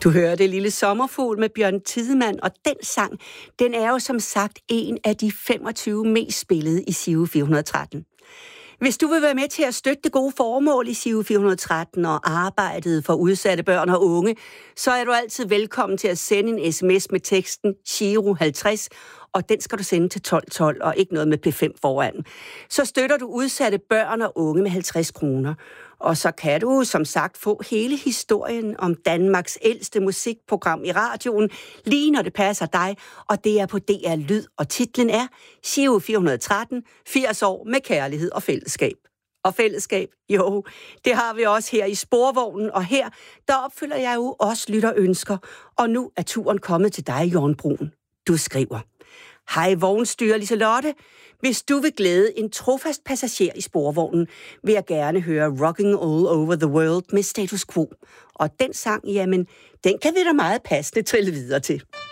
Du hørte Lille Sommerfugl med Bjørn Tidemand, og den sang, den er jo som sagt en af de 25 mest spillede i Giro 413. Hvis du vil være med til at støtte det gode formål i Giro 413 og arbejdet for udsatte børn og unge, så er du altid velkommen til at sende en sms med teksten Giro 50, og den skal du sende til 1212 og ikke noget med P5 foran. Så støtter du udsatte børn og unge med 50 kroner. Og så kan du, som sagt, få hele historien om Danmarks ældste musikprogram i radioen, lige når det passer dig, og det er på DR Lyd, og titlen er Giro 413, 80 år med kærlighed og fællesskab. Og fællesskab, jo, det har vi også her i Sporvognen, og her, der opfylder jeg jo også lytterønsker, og nu er turen kommet til dig, Jørgen Brun. Du skriver: Hej vognstyrer Liselotte. Hvis du vil glæde en trofast passager i Sporvognen, vil jeg gerne høre Rocking All Over the World med Status Quo. Og den sang, jamen, den kan vi da meget passende trille videre til.